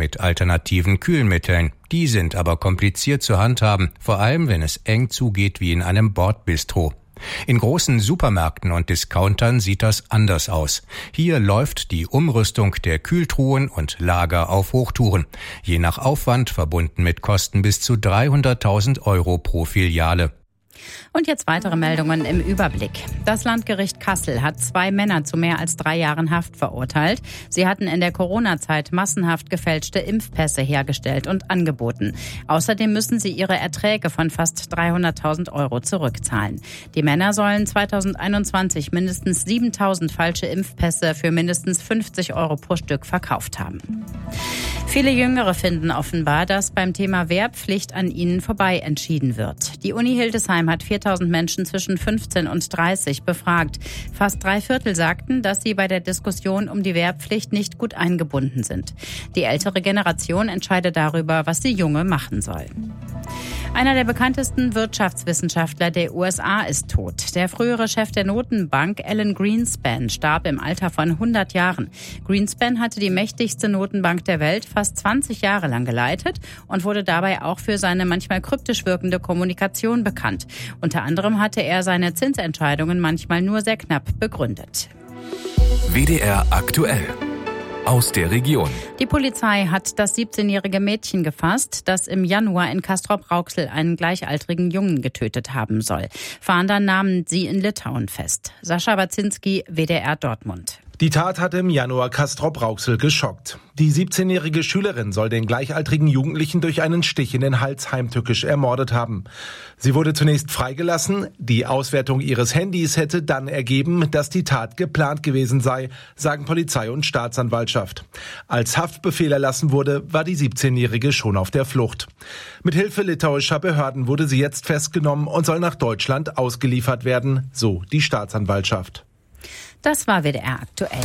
mit alternativen Kühlmitteln. Die sind aber kompliziert zu handhaben, vor allem wenn es eng zugeht wie in einem Bordbistro. In großen Supermärkten und Discountern sieht das anders aus. Hier läuft die Umrüstung der Kühltruhen und Lager auf Hochtouren. Je nach Aufwand verbunden mit Kosten bis zu 300.000 € pro Filiale. Und jetzt weitere Meldungen im Überblick. Das Landgericht Kassel hat 2 Männer zu mehr als 3 Jahren Haft verurteilt. Sie hatten in der Corona-Zeit massenhaft gefälschte Impfpässe hergestellt und angeboten. Außerdem müssen sie ihre Erträge von fast 300.000 € zurückzahlen. Die Männer sollen 2021 mindestens 7.000 falsche Impfpässe für mindestens 50 € pro Stück verkauft haben. Viele Jüngere finden offenbar, dass beim Thema Wehrpflicht an ihnen vorbei entschieden wird. Die Uni Hildesheim hat 4.000 Menschen zwischen 15 und 30 befragt. Fast 3/4 sagten, dass sie bei der Diskussion um die Wehrpflicht nicht gut eingebunden sind. Die ältere Generation entscheidet darüber, was die Junge machen soll. Einer der bekanntesten Wirtschaftswissenschaftler der USA ist tot. Der frühere Chef der Notenbank, Alan Greenspan, starb im Alter von 100 Jahren. Greenspan hatte die mächtigste Notenbank der Welt fast 20 Jahre lang geleitet und wurde dabei auch für seine manchmal kryptisch wirkende Kommunikation bekannt. Unter anderem hatte er seine Zinsentscheidungen manchmal nur sehr knapp begründet. WDR aktuell. Aus der Region. Die Polizei hat das 17-jährige Mädchen gefasst, das im Januar in Castrop-Rauxel einen gleichaltrigen Jungen getötet haben soll. Fahnder nahmen sie in Litauen fest. Sascha Baczynski, WDR Dortmund. Die Tat hatte im Januar Castrop-Rauxel geschockt. Die 17-jährige Schülerin soll den gleichaltrigen Jugendlichen durch einen Stich in den Hals heimtückisch ermordet haben. Sie wurde zunächst freigelassen. Die Auswertung ihres Handys hätte dann ergeben, dass die Tat geplant gewesen sei, sagen Polizei und Staatsanwaltschaft. Als Haftbefehl erlassen wurde, war die 17-jährige schon auf der Flucht. Mit Hilfe litauischer Behörden wurde sie jetzt festgenommen und soll nach Deutschland ausgeliefert werden, so die Staatsanwaltschaft. Das war WDR aktuell.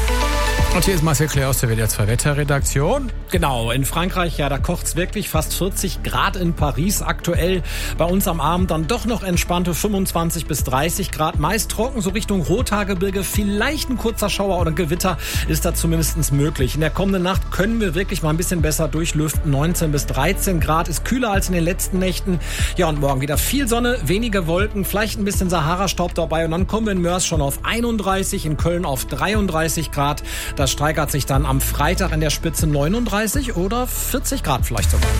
Und hier ist Marcel Claire aus der WDR 2 Wetterredaktion. Genau, in Frankreich, ja, da kocht's wirklich fast 40 Grad in Paris aktuell. Bei uns am Abend dann doch noch entspannte 25 bis 30 Grad. Meist trocken, so Richtung Rothaargebirge. Vielleicht ein kurzer Schauer oder Gewitter ist da zumindest möglich. In der kommenden Nacht können wir wirklich mal ein bisschen besser durchlüften. 19 bis 13 Grad ist kühler als in den letzten Nächten. Ja, und morgen wieder viel Sonne, wenige Wolken, vielleicht ein bisschen Sahara-Staub dabei. Und dann kommen wir in Mörs schon auf 31, in Köln auf 33 Grad. Das steigert sich dann am Freitag in der Spitze 39 oder 40 Grad vielleicht sogar.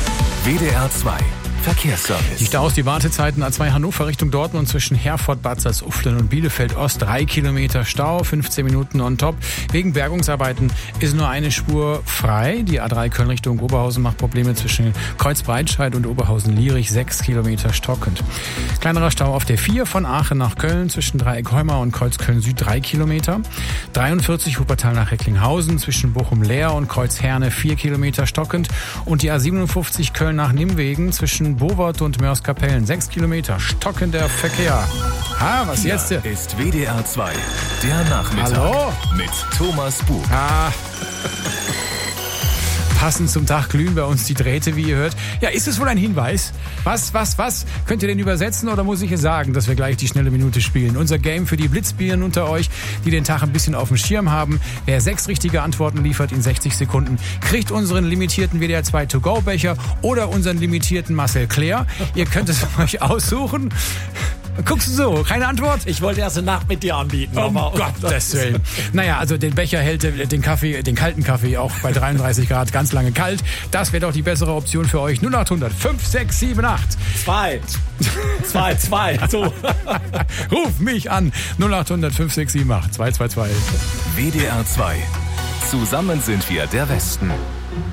WDR 2 Verkehrsservice. Die Staus, die Wartezeiten A2 Hannover Richtung Dortmund zwischen Herford, Bad Salzuflen und Bielefeld Ost 3 Kilometer Stau, 15 Minuten on top. Wegen Bergungsarbeiten ist nur eine Spur frei. Die A3 Köln Richtung Oberhausen macht Probleme zwischen Kreuzbreitscheid und Oberhausen-Lierich, 6 Kilometer stockend. Kleinerer Stau auf der 4 von Aachen nach Köln zwischen Dreieck-Heumar und Kreuzköln Süd 3 Kilometer. 43 Wuppertal nach Recklinghausen zwischen Bochum-Leer und Kreuzherne 4 Kilometer stockend. Und die A57 Köln nach Nimwegen zwischen Bovert und Mörs-Kapellen 6 Kilometer stockender Verkehr. Was jetzt? Hier ist WDR 2, der Nachmittag. Hallo? Mit Thomas Buch. Passend zum Tag glühen bei uns die Drähte, wie ihr hört. Ja, ist es wohl ein Hinweis? Was? Könnt ihr den übersetzen oder muss ich es sagen, dass wir gleich die schnelle Minute spielen? Unser Game für die Blitzbirnen unter euch, die den Tag ein bisschen auf dem Schirm haben. Wer 6 richtige Antworten liefert in 60 Sekunden, kriegt unseren limitierten WDR 2 To-Go-Becher oder unseren limitierten Marcel Claire. Ihr könnt es euch aussuchen. Guckst du so? Keine Antwort? Ich wollte erst eine Nacht mit dir anbieten. Um Gottes Willen. Naja, also den Becher hält den kalten Kaffee auch bei 33 Grad ganz lange kalt. Das wäre doch die bessere Option für euch. 0800 5678 2. So. Ruf mich an. 0800 5678 222. WDR 2. Zusammen sind wir der Westen.